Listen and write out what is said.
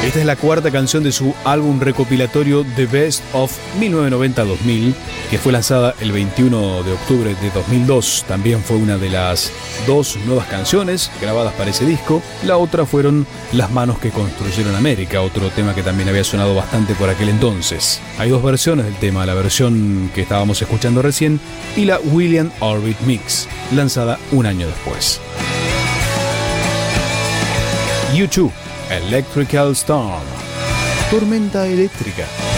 Esta es la cuarta canción de su álbum recopilatorio The Best of 1990-2000, que fue lanzada el 21 de octubre de 2002. También fue una de las dos nuevas canciones grabadas para ese disco. La otra fueron Las manos que construyeron América, otro tema que también había sonado bastante por aquel entonces. Hay dos versiones del tema, la versión que estábamos escuchando recién y la William Orbit Mix, lanzada un año después. U2, Electrical Storm, tormenta eléctrica.